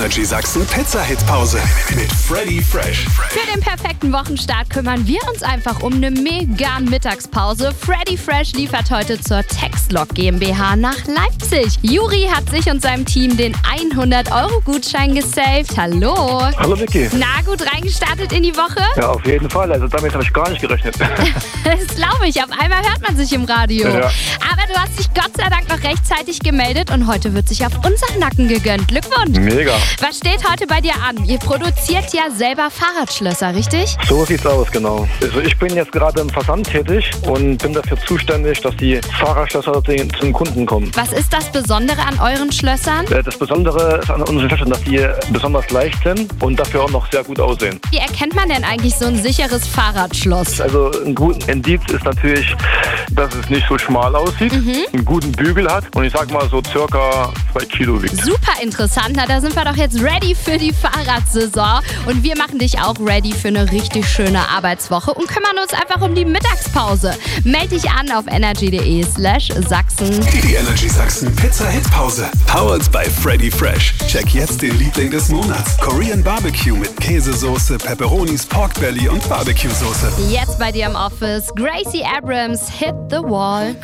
Energy Sachsen Pizza-Hit-Pause mit Freddy Fresh. Für den perfekten Wochenstart kümmern wir uns einfach um eine mega Mittagspause. Freddy Fresh liefert heute zur Textlog GmbH nach Leipzig. Juri hat sich und seinem Team den 100-Euro-Gutschein gesaved. Hallo. Hallo Vicky. Na, gut reingestartet in die Woche? Ja, auf jeden Fall. Also damit habe ich gar nicht gerechnet. Das glaube ich. Auf einmal hört man sich im Radio. Ja. Aber du hast dich Gott sei Dank noch rechtzeitig gemeldet und heute wird sich auf unseren Nacken gegönnt. Glückwunsch. Mega. Was steht heute bei dir an? Ihr produziert ja selber Fahrradschlösser, richtig? So sieht's aus, genau. Also ich bin jetzt gerade im Versand tätig und bin dafür zuständig, dass die Fahrradschlösser zum Kunden kommen. Was ist das Besondere an euren Schlössern? Das Besondere ist an unseren Schlössern, dass die besonders leicht sind und dafür auch noch sehr gut aussehen. Wie erkennt man denn eigentlich so ein sicheres Fahrradschloss? Also ein gutes Indiz ist natürlich, dass es nicht so schmal aussieht, einen guten Bügel hat und ich sag mal so circa 2 Kilo wiegt. Super interessant. Na, da sind wir doch jetzt ready für die Fahrradsaison. Und wir machen dich auch ready für eine richtig schöne Arbeitswoche und kümmern uns einfach um die Mittagspause. Meld dich an auf energy.de/Sachsen. Die Energy Sachsen Pizza-Hit-Pause. Powered by Freddy Fresh. Check jetzt den Liebling des Monats. Korean Barbecue mit Käsesoße, Pepperonis, Pork Belly und Barbecue-Soße. Jetzt bei dir im Office. Gracie Abrams, Hit the Wall.